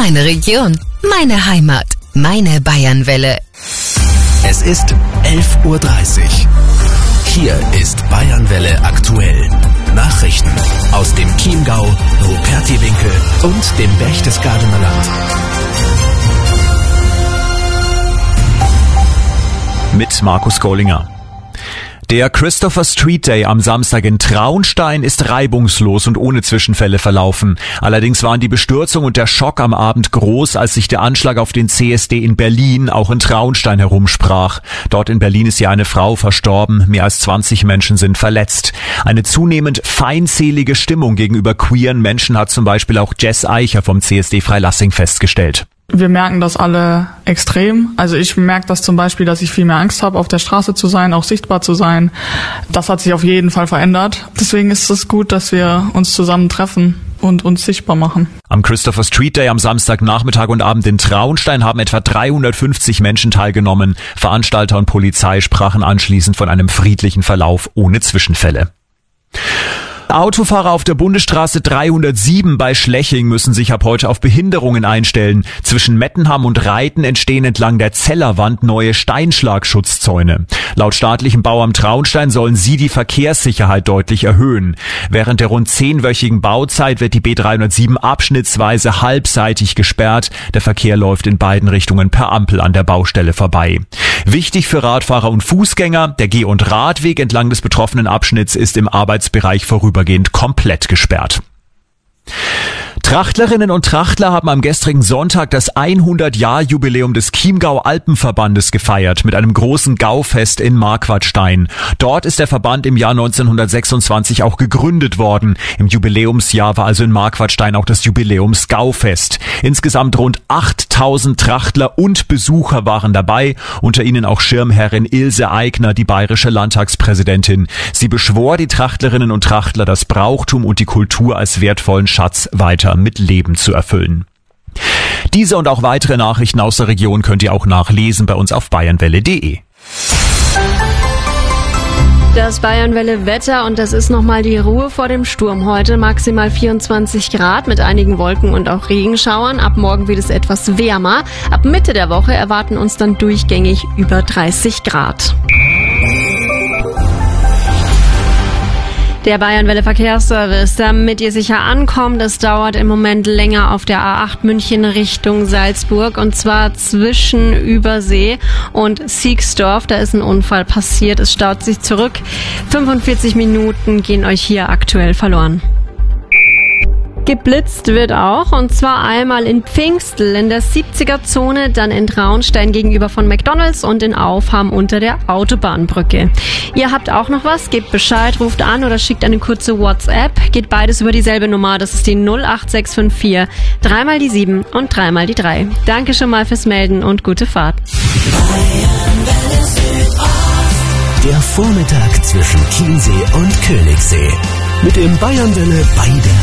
Meine Region, meine Heimat, meine Bayernwelle. Es ist 11:30 Uhr. Hier ist Bayernwelle aktuell. Nachrichten aus dem Chiemgau, Rupertiwinkel und dem Berchtesgadener Land. Mit Markus Gollinger. Der Christopher Street Day am Samstag in Traunstein ist reibungslos und ohne Zwischenfälle verlaufen. Allerdings waren die Bestürzung und der Schock am Abend groß, als sich der Anschlag auf den CSD in Berlin auch in Traunstein herumsprach. Dort in Berlin ist ja eine Frau verstorben, mehr als 20 Menschen sind verletzt. Eine zunehmend feindselige Stimmung gegenüber queeren Menschen hat zum Beispiel auch Jess Eicher vom CSD Freilassing festgestellt. Wir merken das alle extrem. Also ich merke das zum Beispiel, dass ich viel mehr Angst habe, auf der Straße zu sein, auch sichtbar zu sein. Das hat sich auf jeden Fall verändert. Deswegen ist es gut, dass wir uns zusammen treffen und uns sichtbar machen. Am Christopher Street Day am Samstagnachmittag und Abend in Traunstein haben etwa 350 Menschen teilgenommen. Veranstalter und Polizei sprachen anschließend von einem friedlichen Verlauf ohne Zwischenfälle. Autofahrer auf der Bundesstraße 307 bei Schleching müssen sich ab heute auf Behinderungen einstellen. Zwischen Mettenham und Reiten entstehen entlang der Zellerwand neue Steinschlagschutzzäune. Laut staatlichem Bauamt Traunstein sollen sie die Verkehrssicherheit deutlich erhöhen. Während der rund 10-wöchigen Bauzeit wird die B307 abschnittsweise halbseitig gesperrt. Der Verkehr läuft in beiden Richtungen per Ampel an der Baustelle vorbei. Wichtig für Radfahrer und Fußgänger, der Geh- und Radweg entlang des betroffenen Abschnitts ist im Arbeitsbereich vorübergehend komplett gesperrt. Trachtlerinnen und Trachtler haben am gestrigen Sonntag das 100-Jahr-Jubiläum des Chiemgau-Alpenverbandes gefeiert mit einem großen Gaufest in Marquardstein. Dort ist der Verband im Jahr 1926 auch gegründet worden. Im Jubiläumsjahr war also in Marquardstein auch das Jubiläumsgaufest. Insgesamt rund 8000 Trachtler und Besucher waren dabei, unter ihnen auch Schirmherrin Ilse Aigner, die bayerische Landtagspräsidentin. Sie beschwor die Trachtlerinnen und Trachtler, das Brauchtum und die Kultur als wertvollen Schatz weiter mit Leben zu erfüllen. Diese und auch weitere Nachrichten aus der Region könnt ihr auch nachlesen bei uns auf bayernwelle.de. Das Bayernwelle-Wetter und das ist nochmal die Ruhe vor dem Sturm heute. Maximal 24 Grad mit einigen Wolken und auch Regenschauern. Ab morgen wird es etwas wärmer. Ab Mitte der Woche erwarten uns dann durchgängig über 30 Grad. Der Bayernwelle Verkehrsservice, damit ihr sicher ankommt, es dauert im Moment länger auf der A8 München Richtung Salzburg und zwar zwischen Übersee und Siegsdorf. Da ist ein Unfall passiert, es staut sich zurück. 45 Minuten gehen euch hier aktuell verloren. Geblitzt wird auch, und zwar einmal in Pfingstl in der 70er-Zone, dann in Traunstein gegenüber von McDonald's und in Aufham unter der Autobahnbrücke. Ihr habt auch noch was, gebt Bescheid, ruft an oder schickt eine kurze WhatsApp. Geht beides über dieselbe Nummer, das ist die 08654 3 die 7 und 3 die 3. Danke schon mal fürs Melden und gute Fahrt. Der Vormittag zwischen Chiemsee und Königssee. Mit dem Bayernwelle bei der